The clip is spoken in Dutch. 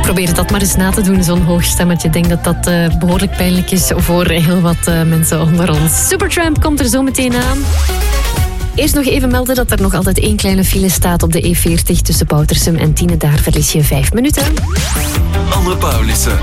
Probeer dat maar eens na te doen, zo'n hoog stemmetje. Ik denk dat dat behoorlijk pijnlijk is voor heel wat mensen onder ons. Supertramp komt er zo meteen aan. Eerst nog even melden dat er nog altijd 1 kleine file staat op de E40 tussen Boutersum en Tiene. Daar verlies je 5 minuten. Anne Paulissen.